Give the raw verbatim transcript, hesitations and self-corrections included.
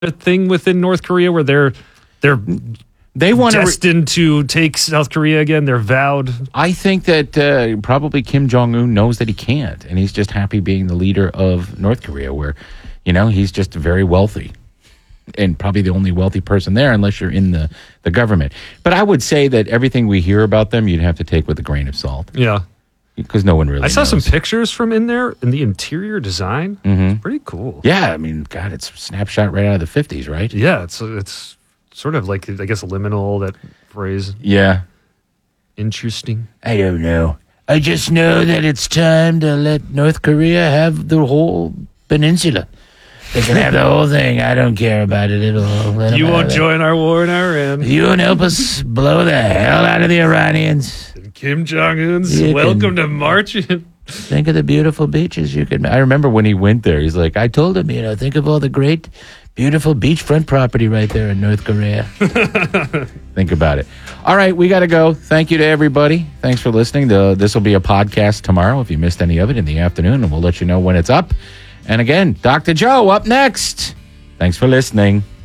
thing within North Korea where they're they're they want destined to, re- to take South Korea again? They're vowed. I think that uh, probably Kim Jong-un knows that he can't, and he's just happy being the leader of North Korea, where, you know, he's just very wealthy and probably the only wealthy person there, unless you're in the, the government. But I would say that everything we hear about them, you'd have to take with a grain of salt. Yeah. Because no one really I saw knows. some pictures from in there, and the interior design, mm-hmm. it's pretty cool. Yeah, I mean, God, it's a snapshot right out of the fifties, right? Yeah, it's it's sort of like, I guess, liminal, that phrase. Yeah. Interesting. I don't know. I just know that it's time to let North Korea have the whole peninsula. They can have the whole thing. I don't care about it at all. Let You won't it. join our war in Iran. You won't help us blow the hell out of the Iranians. And Kim Jong-un's You welcome can- to march in. Think of the beautiful beaches you could. I remember when he went there. He's like, I told him, you know, think of all the great, beautiful beachfront property right there in North Korea. Think about it. All right, we got to go. Thank you to everybody. Thanks for listening. The, this will be a podcast tomorrow if you missed any of it in the afternoon, and we'll let you know when it's up. And again, Doctor Joe up next. Thanks for listening.